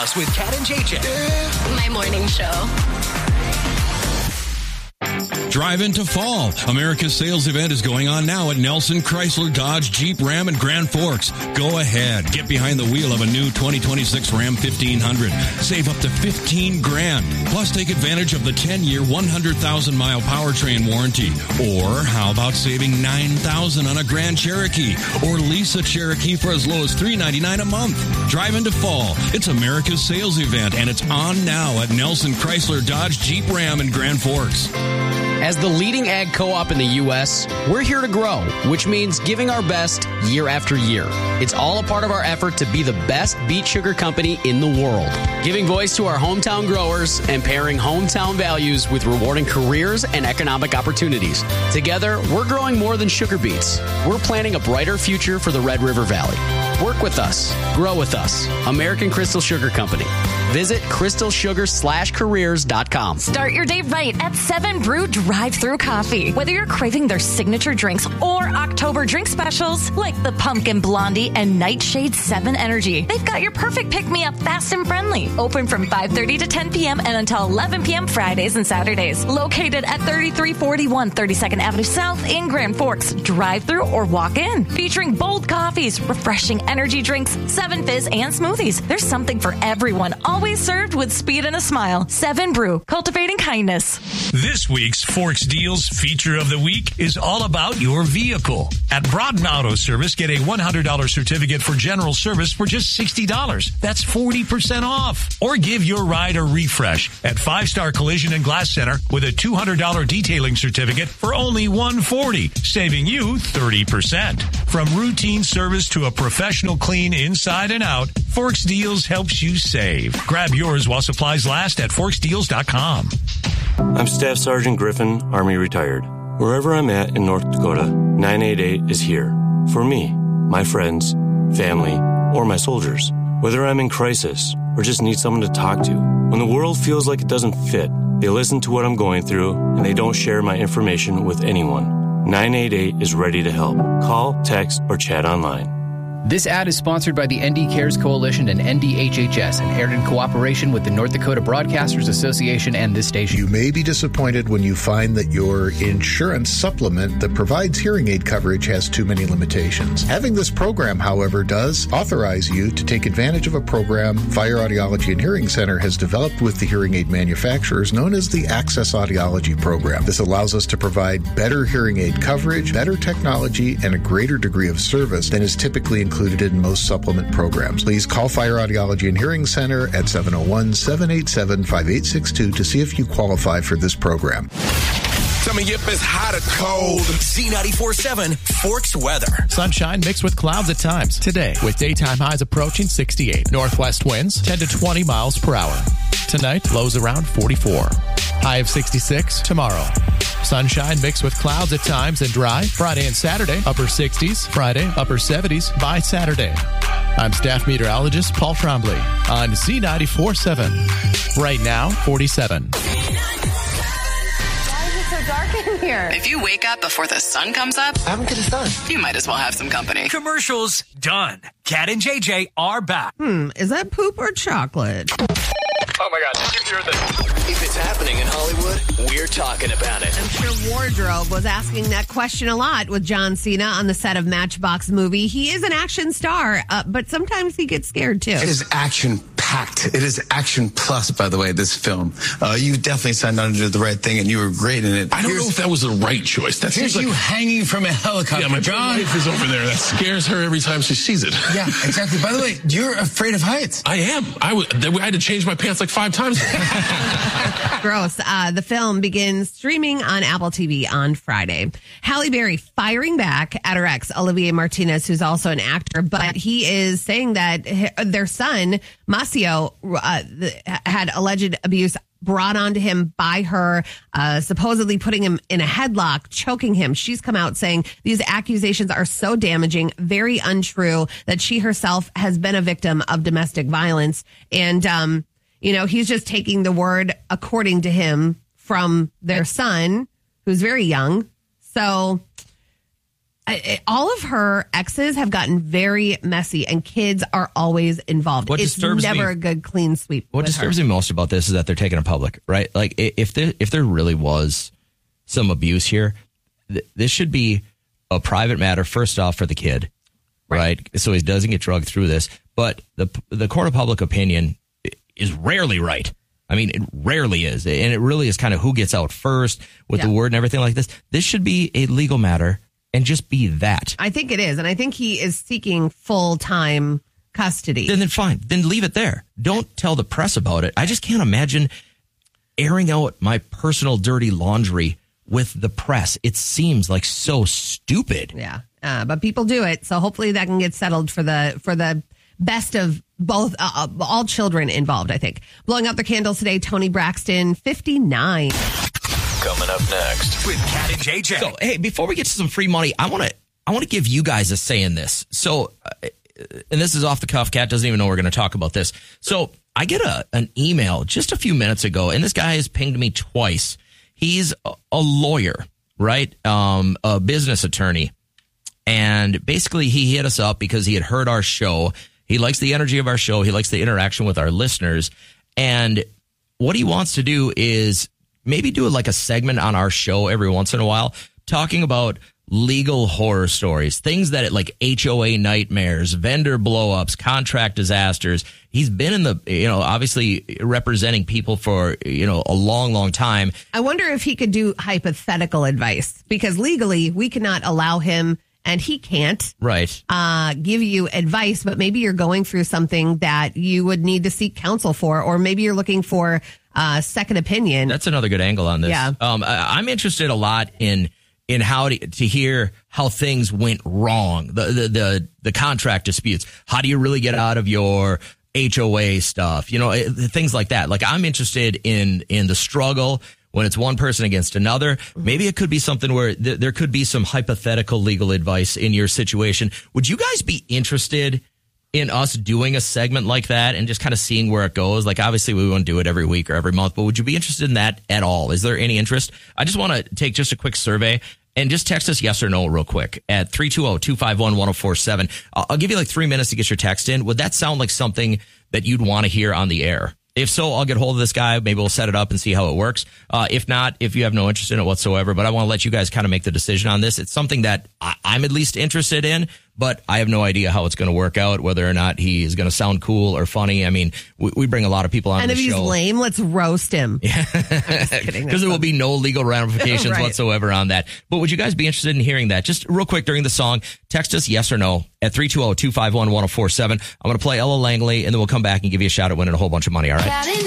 House with Kat and JJ. My morning show. Drive into fall. America's sales event is going on now at Nelson Chrysler Dodge Jeep Ram in Grand Forks. Go ahead. Get behind the wheel of a new 2026 Ram 1500. Save up to $15,000. Plus take advantage of the 10-year, 100,000-mile powertrain warranty. Or how about saving $9,000 on a Grand Cherokee? Or lease a Cherokee for as low as $399 a month. Drive into fall. It's America's sales event, and it's on now at Nelson Chrysler Dodge Jeep Ram in Grand Forks. As the leading ag co-op in the U.S., we're here to grow, which means giving our best year after year. It's all a part of our effort to be the best beet sugar company in the world, giving voice to our hometown growers and pairing hometown values with rewarding careers and economic opportunities. Together, we're growing more than sugar beets. We're planning a brighter future for the Red River Valley. Work with us. Grow with us. American Crystal Sugar Company. Visit crystalsugar/careers.com. Start your day right at 7 Brew Drive-Thru Coffee. Whether you're craving their signature drinks or October drink specials like the Pumpkin Blondie and Nightshade 7 Energy, they've got your perfect pick-me-up fast and friendly. Open from 5:30 to 10 p.m. and until 11 p.m. Fridays and Saturdays. Located at 3341 32nd Avenue South in Grand Forks. Drive-thru or walk in. Featuring bold coffees, refreshing energy drinks, 7 fizz, and smoothies. There's something for everyone. Always served with speed and a smile. 7 Brew, cultivating kindness. This week's Forks Deals feature of the week is all about your vehicle. At Broughton Auto Service, get a $100 certificate for general service for just $60. That's 40% off. Or give your ride a refresh at 5-Star Collision and Glass Center with a $200 detailing certificate for only $140, saving you 30%. From routine service to a professional clean inside and out, Forks Deals helps you save. Grab yours while supplies last at forksdeals.com. I'm Staff Sergeant Griffin, Army retired. Wherever I'm at in North Dakota, 988 is here. For me, my friends, family, or my soldiers. Whether I'm in crisis or just need someone to talk to. When the world feels like it doesn't fit, they listen to what I'm going through and they don't share my information with anyone. 988 is ready to help. Call, text, or chat online. This ad is sponsored by the ND Cares Coalition and NDHHS and aired in cooperation with the North Dakota Broadcasters Association and this station. You may be disappointed when you find that your insurance supplement that provides hearing aid coverage has too many limitations. Having this program, however, does authorize you to take advantage of a program Fire Audiology and Hearing Center has developed with the hearing aid manufacturers known as the Access Audiology Program. This allows us to provide better hearing aid coverage, better technology, and a greater degree of service than is typically included in most supplement programs. Please call Fire Audiology and Hearing Center at 701-787-5862 to see if you qualify for this program. Tell me if it's hot or cold. Z94.7 Forks weather. Sunshine mixed with clouds at times today, with daytime highs approaching 68. Northwest winds 10 to 20 miles per hour. Tonight, lows around 44. High of 66 tomorrow. Sunshine mixed with clouds at times and dry. Friday and Saturday, upper 60s. Friday, upper 70s by Saturday. I'm staff meteorologist Paul Trombley on Z94.7. Right now, 47. Dark in here. If you wake up before the sun comes up, I haven't got a sun. You might as well have some company. Commercials done. Kat and JJ are back. Is that poop or chocolate? Oh my God, did you hear this? If it's happening in Hollywood, we're talking about it. I'm sure Wardrobe was asking that question a lot with John Cena on the set of Matchbox movie. He is an action star, but sometimes he gets scared too. It is action-packed. It is action plus, by the way, this film. You definitely signed on to do the right thing, and you were great in it. I don't know if that was the right choice. That seems like you hanging from a helicopter. Yeah, my John wife is over there. That scares her every time she sees it. Yeah, exactly. By the way, you're afraid of heights. I am. I had to change my pants like 5 times. Gross. The film begins streaming on Apple TV on Friday. Halle Berry firing back at her ex, Olivier Martinez, who's also an actor, but he is saying that their son, Masio, had alleged abuse brought onto him by her, supposedly putting him in a headlock, choking him. She's come out saying these accusations are so damaging, very untrue, that she herself has been a victim of domestic violence. And, he's just taking the word, according to him, from their son, who's very young. So All of her exes have gotten very messy, and kids are always involved. It's never a good clean sweep. What disturbs me most about this is that they're taking it public, right? Like, if there really was some abuse here, this should be a private matter, first off, for the kid, right? So he doesn't get drugged through this. But the court of public opinion is rarely right. I mean, it rarely is. And it really is kind of who gets out first with the word and everything like this. This should be a legal matter. And just be that. I think it is. And I think he is seeking full-time custody. Then fine. Then leave it there. Don't tell the press about it. I just can't imagine airing out my personal dirty laundry with the press. It seems like so stupid. Yeah. But people do it. So hopefully that can get settled for the best of both, all children involved, I think. Blowing out the candles today, Tony Braxton, 59. Coming up next with Kat and JJ. So, hey, before we get to some free money, I want to give you guys a say in this. So, and this is off the cuff. Kat doesn't even know we're going to talk about this. So, I get an email just a few minutes ago, and this guy has pinged me twice. He's a lawyer, right? A business attorney. And basically, he hit us up because he had heard our show. He likes the energy of our show. He likes the interaction with our listeners. And what he wants to do is maybe do like a segment on our show every once in a while, talking about legal horror stories, things that like HOA nightmares, vendor blowups, contract disasters. He's been in the, obviously representing people for, a long, long time. I wonder if he could do hypothetical advice, because legally we cannot allow him, and he can't give you advice, but maybe you're going through something that you would need to seek counsel for, or maybe you're looking for second opinion. That's another good angle on this. Yeah. I'm interested a lot in how to hear how things went wrong, the contract disputes. How do you really get out of your HOA stuff? Things like that. Like, I'm interested in the struggle when it's one person against another. Maybe it could be something where there could be some hypothetical legal advice in your situation. Would you guys be interested in us doing a segment like that and just kind of seeing where it goes? Like, obviously we won't do it every week or every month, but would you be interested in that at all? Is there any interest? I just want to take just a quick survey and just text us yes or no real quick at 320-251-1047. I'll give you like 3 minutes to get your text in. Would that sound like something that you'd want to hear on the air? If so, I'll get hold of this guy. Maybe we'll set it up and see how it works. If not, if you have no interest in it whatsoever, but I want to let you guys kind of make the decision on this. It's something that I'm at least interested in, but I have no idea how it's going to work out, whether or not he is going to sound cool or funny. I mean, we bring a lot of people on the show. And if he's lame, let's roast him. Yeah. Because there will be no legal ramifications whatsoever on that. But would you guys be interested in hearing that? Just real quick during the song, text us yes or no at 320-251-1047. I'm going to play Ella Langley, and then we'll come back and give you a shot at winning a whole bunch of money, all right?